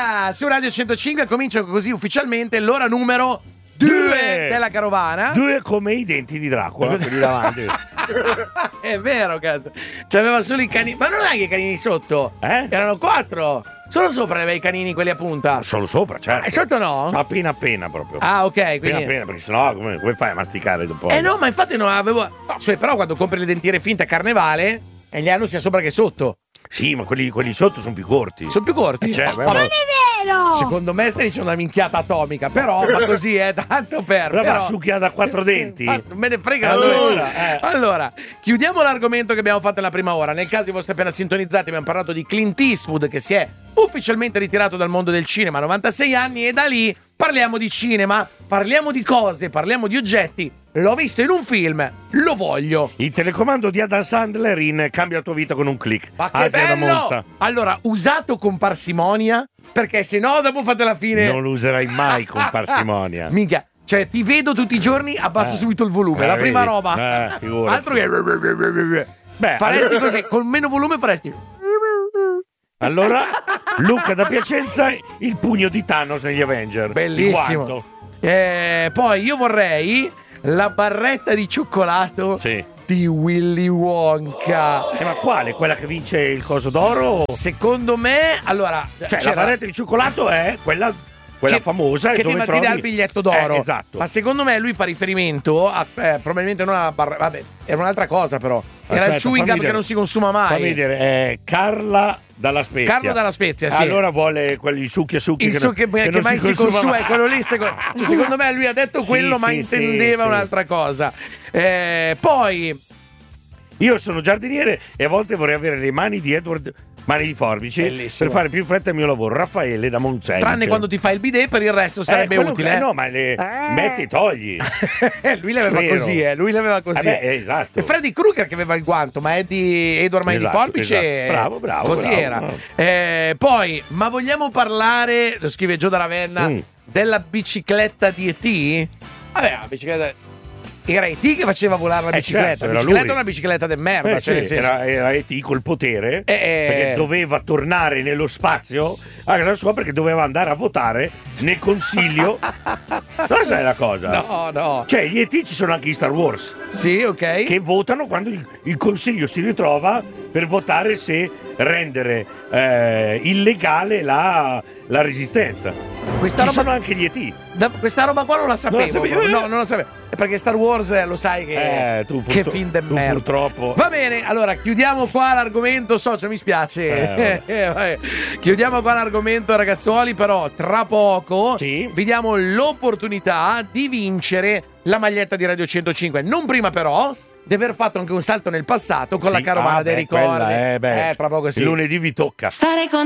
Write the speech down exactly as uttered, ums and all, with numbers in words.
Sigla su Radio centocinque, comincia così ufficialmente l'ora numero due della carovana. Due come i denti di Dracula, quelli davanti. È vero, cazzo. C'aveva solo i canini. Ma non hai i canini sotto? Eh? Erano quattro. Solo sopra aveva i canini quelli a punta. Solo sopra, certo. E sotto no? Appena appena proprio. Ah, ok. Appena Quindi... appena, perché sennò come, come fai a masticare dopo? Eh no, ma infatti non avevo. No, cioè, però quando compri le dentiere finte a Carnevale, e gli hanno sia sopra che sotto. Sì, ma quelli, quelli sotto sono più corti. Sono più corti? Eh, cioè, Oh, beh, ma ma- non è vero! Secondo me stai dicendo una minchiata atomica, però, ma così è tanto per. Però però... va succhia da quattro denti. Ma me ne frega Allora, dove- eh. allora, chiudiamo l'argomento che abbiamo fatto nella prima ora. Nel caso di vostri appena sintonizzati, abbiamo parlato di Clint Eastwood che si è ufficialmente ritirato dal mondo del cinema a novantasei anni, e da lì parliamo di cinema, parliamo di cose, parliamo di oggetti. L'ho visto in un film, lo voglio. Il telecomando di Adam Sandler in Cambia la tua vita con un click. Ma che Asia da bello! Monza. Allora, usato con parsimonia, perché se no dopo fate la fine. Non lo userai mai con parsimonia. Minchia, cioè ti vedo tutti i giorni, abbasso Eh. subito il volume, Eh, la prima vedi? roba. Eh, figurati. Altro che. Beh, faresti allora- così, con meno volume faresti. Allora, Luca da Piacenza, il pugno di Thanos negli Avenger. Di Bellissimo. quanto? Eh, poi io vorrei la barretta di cioccolato Sì. di Willy Wonka. Eh, ma quale? Quella che vince il coso d'oro? Secondo me, allora, Cioè, la c'era- barretta di cioccolato è quella, quella che- famosa che e dove ti, trovi... ti dà il biglietto d'oro. Eh, esatto. Ma secondo me lui fa riferimento a eh, probabilmente non alla barra. Vabbè, era un'altra cosa, però. Era Aspetta, il chewing fammi gum vedere. che non si consuma mai. Fammi vedere, è Carla dalla Spezia. Carlo dalla Spezia, sì. Allora vuole quelli succhi e succhi Il che, suo non- che, che non mai si consuma è quello lì. secondo, cioè, secondo me lui ha detto Sì, quello, ma sì, intendeva sì, sì. un'altra cosa. Eh, poi. Io sono giardiniere e a volte vorrei avere le mani di Edward, mani di forbici, Bellissimo. per fare più in fretta il mio lavoro. Raffaele da Monzello. Tranne quando ti fai il bidet, per il resto sarebbe utile. Eh, no, ma le metti e togli. lui le aveva Spero. così, eh. Lui le aveva così. Vabbè, eh, esatto. E Freddy Krueger che aveva il guanto, ma è di Edward Mani Esatto, di Forbice. esatto. Bravo, bravo, Così bravo, era. bravo. Eh, poi, ma vogliamo parlare, lo scrive Gio da Ravenna, Mm. della bicicletta di E T? Vabbè, la bicicletta. Era E T che faceva volare la Eh, bicicletta. certo, la era bicicletta lui. è una bicicletta del merda. Eh, cioè, sì, nel senso- era, era E T col potere, Eh, eh. perché doveva tornare nello spazio a casa sua, perché doveva andare a votare nel consiglio. Non sai la cosa? No, no. Cioè, gli E T ci sono anche in Star Wars, Sì, ok. che votano quando il, il consiglio si ritrova per votare se rendere eh, illegale la, la resistenza. Questa Ci roba- sono anche gli E T. Da- questa roba qua non la sapevo. Non la sapevi? proprio. No, non la sapevo. È perché Star Wars eh, lo sai che, Eh, tu che purtro- film de tu merda. purtroppo. Va bene, allora chiudiamo qua l'argomento socio, mi spiace. Eh, Eh, vabbè. Chiudiamo qua l'argomento ragazzuoli, però tra poco Sì. vi diamo l'opportunità di vincere la maglietta di Radio centocinque. Non prima però di aver fatto anche un salto nel passato con Sì, la carovana ah, dei beh, ricordi. quella, eh, beh. eh, tra poco sì. Lunedì vi tocca. Stare con